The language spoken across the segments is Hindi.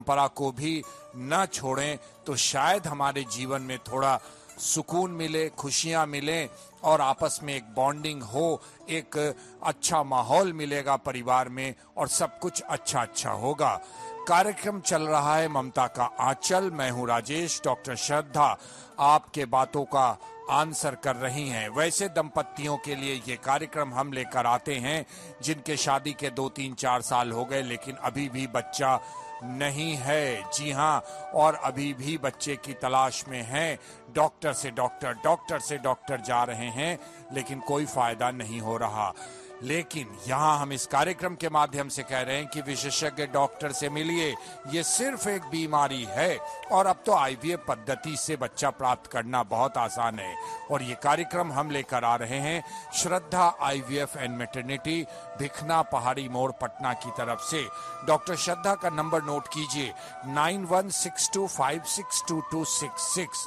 परंपरा को भी न छोड़ें तो शायद हमारे जीवन में थोड़ा सुकून मिले, खुशियां मिलें और आपस में एक बॉन्डिंग हो, एक अच्छा माहौल मिलेगा परिवार में और सब कुछ अच्छा अच्छा होगा। कार्यक्रम चल रहा है ममता का आंचल। मैं हूं राजेश। डॉक्टर श्रद्धा आपके बातों का आंसर कर रही हैं। वैसे दंपत्तियों के लिए ये कार्यक्रम हम लेकर आते हैं जिनके शादी के 2-3-4 साल हो गए लेकिन अभी भी बच्चा नहीं है। जी हां, और अभी भी बच्चे की तलाश में हैं। डॉक्टर से डॉक्टर जा रहे हैं लेकिन कोई फायदा नहीं हो रहा। लेकिन यहां हम इस कार्यक्रम के माध्यम से कह रहे हैं कि विशेषज्ञ डॉक्टर से मिलिए। ये सिर्फ एक बीमारी है और अब तो आईवीएफ पद्धति से बच्चा प्राप्त करना बहुत आसान है। और ये कार्यक्रम हम लेकर आ रहे हैं श्रद्धा आईवीएफ एंड मैटरनिटी, भिखना पहाड़ी मोड़, पटना की तरफ से। डॉक्टर श्रद्धा का नंबर नोट कीजिए 9162562266,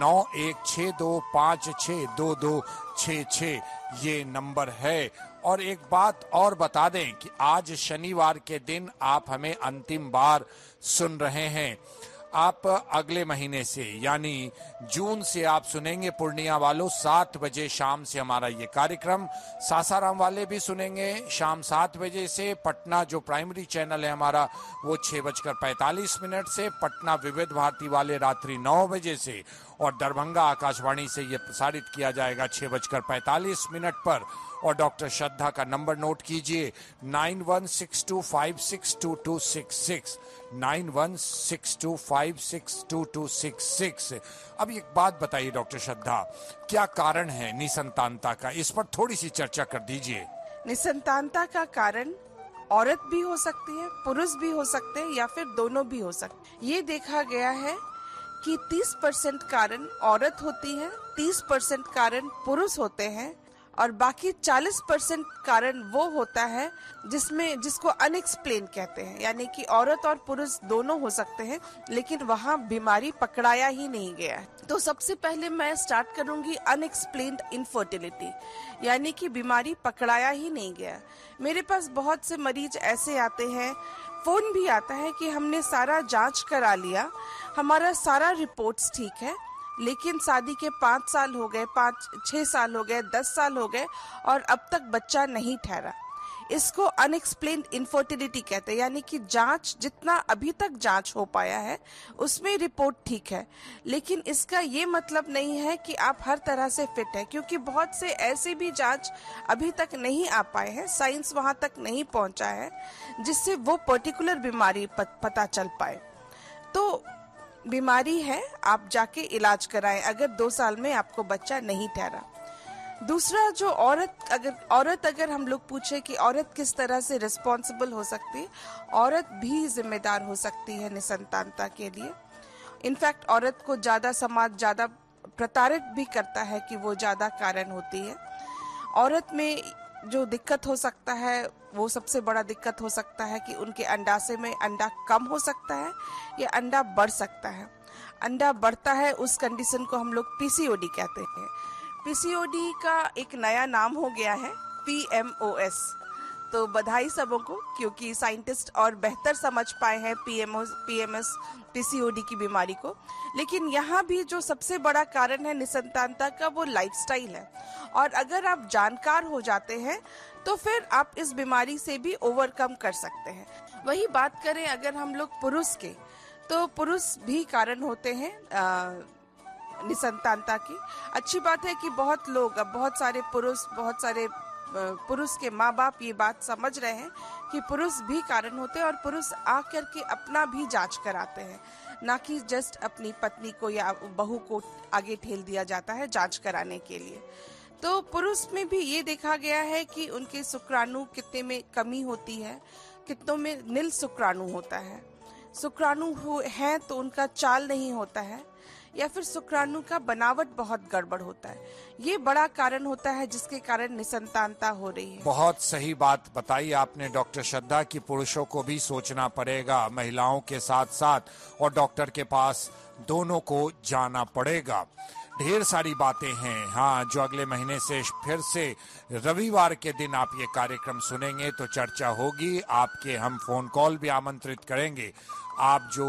9162562266 ये नंबर है। और एक बात और बता दें कि आज शनिवार के दिन आप हमें अंतिम बार सुन रहे हैं। आप अगले महीने से यानी जून से आप सुनेंगे पूर्णिया वालों 7 बजे शाम से हमारा ये कार्यक्रम। सासाराम वाले भी सुनेंगे शाम 7 बजे से। पटना जो प्राइमरी चैनल है हमारा वो 6:45 से। पटना विविध भारती वाले रात्रि 9 बजे से। और दरभंगा आकाशवाणी से ये प्रसारित किया जाएगा 6:45 पर। और डॉक्टर श्रद्धा का नंबर नोट कीजिए 9162562266, 9162562266। अब एक बात बताइए डॉक्टर श्रद्धा, क्या कारण है निसंतानता का? इस पर थोड़ी सी चर्चा कर दीजिए। निसंतानता का कारण औरत भी हो सकती है, पुरुष भी हो सकते हैं या फिर दोनों भी हो सकते हैं। ये देखा गया है कि 30% कारण औरत होती है, 30% कारण पुरुष होते हैं और बाकी 40% कारण वो होता है जिसको अनएक्सप्लेन कहते हैं, यानी कि औरत और पुरुष दोनों हो सकते हैं लेकिन वहाँ बीमारी पकड़ाया ही नहीं गया है। तो सबसे पहले मैं स्टार्ट करूंगी अनएक्सप्लेन्ड इनफर्टिलिटी, यानी कि बीमारी पकड़ाया ही नहीं गया। मेरे पास बहुत से मरीज ऐसे आते हैं, फोन भी आता है कि हमने सारा जांच करा लिया, हमारा सारा रिपोर्ट्स ठीक है, लेकिन शादी के 5 साल हो गए, 5-6 साल हो गए, 10 साल हो गए और अब तक बच्चा नहीं ठहरा। इसको अनएक्सप्लेन्ड इनफर्टिलिटी कहते हैं, यानी कि जांच जितना अभी तक जांच हो पाया है उसमें रिपोर्ट ठीक है, लेकिन इसका ये मतलब नहीं है कि आप हर तरह से फिट है, क्योंकि बहुत से ऐसे भी जांच अभी तक नहीं आ पाए हैं, साइंस वहां तक नहीं पहुंचा है जिससे वो पर्टिकुलर बीमारी पता चल पाए। तो बीमारी है, आप जाके इलाज कराएं अगर 2 साल में आपको बच्चा नहीं ठहरा। दूसरा, जो औरत अगर हम लोग पूछे कि औरत किस तरह से रिस्पॉन्सिबल हो सकती है, औरत भी जिम्मेदार हो सकती है निसंतानता के लिए। इनफैक्ट औरत को समाज ज्यादा प्रताड़ित भी करता है कि वो ज्यादा कारण होती है। औरत में जो दिक्कत हो सकता है वो सबसे बड़ा दिक्कत हो सकता है कि उनके अंडाशय में अंडा कम हो सकता है या अंडा बढ़ सकता है। अंडा बढ़ता है उस कंडीशन को हम लोग पीसीओडी कहते हैं। पीसीओडी का एक नया नाम हो गया है पीएमओएस। तो बधाई सबों को, क्योंकि साइंटिस्ट और बेहतर समझ पाए हैं पीएमएस पीसीओडी की बीमारी को। लेकिन यहाँ भी जो सबसे बड़ा कारण है निसंतानता का वो लाइफस्टाइल है, और अगर आप जानकार हो जाते हैं तो फिर आप इस बीमारी से भी ओवरकम कर सकते हैं। वही बात करें अगर हम लोग पुरुष के, तो पुरुष भी कारण होते हैं निसंतानता की। अच्छी बात है कि बहुत सारे पुरुष के माँ बाप ये बात समझ रहे हैं कि पुरुष भी कारण होते हैं और पुरुष आकर के अपना भी जांच कराते हैं, ना कि जस्ट अपनी पत्नी को या बहू को आगे ठेल दिया जाता है जांच कराने के लिए। तो पुरुष में भी ये देखा गया है कि उनके शुक्राणु कितने में कमी होती है, कितनों में नील शुक्राणु होता है। शुक्राणु है तो उनका चाल नहीं होता है, या फिर शुक्राणु का बनावट बहुत गड़बड़ होता है। ये बड़ा कारण होता है जिसके कारण निसंतानता हो रही है। बहुत सही बात बताई आपने डॉक्टर श्रद्धा कि पुरुषों को भी सोचना पड़ेगा, महिलाओं के साथ साथ, और डॉक्टर के पास दोनों को जाना पड़ेगा। ढेर सारी बातें हैं। हाँ, जो अगले महीने से फिर से रविवार के दिन आप ये कार्यक्रम सुनेंगे तो चर्चा होगी। आपके हम फोन कॉल भी आमंत्रित करेंगे। आप जो